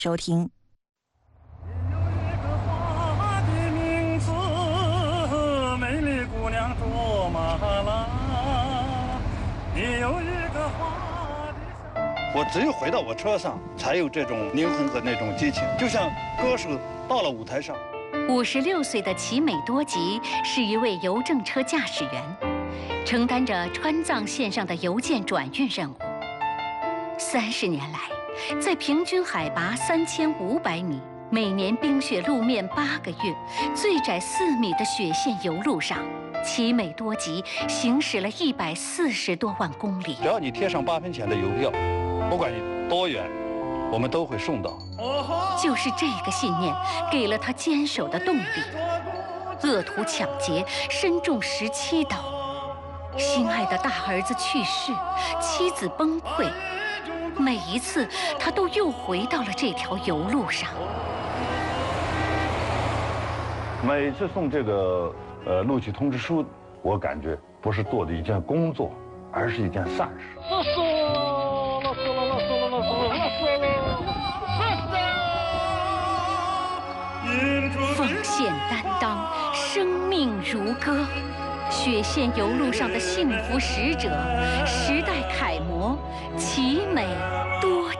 收听。 有一个花的名字，美丽姑娘卓玛拉。你有一个花的香。 我只有回到我车上，才有这种灵魂和那种激情，就像歌手到了舞台上。 56岁的齐美多吉是一位邮政车驾驶员，承担着川藏线上的邮件转运任务。30年来，在平均海拔3500米、每年冰雪路面8个月、最窄4米的雪线油路上，齐美多吉行驶了140多万公里。 只要你贴上8分钱的邮票，不管你多远，我们都会送到。 就是这个信念，给了他坚守的动力。恶徒抢劫，身中17刀，心爱的大儿子去世，妻子崩溃。每一次，他都又回到了这条油路上。 每次送这个录取通知书，我感觉不是做的一件工作，而是一件善事。 奉献担当，生命如歌。雪线油路上的幸福使者，时代楷模，齐美多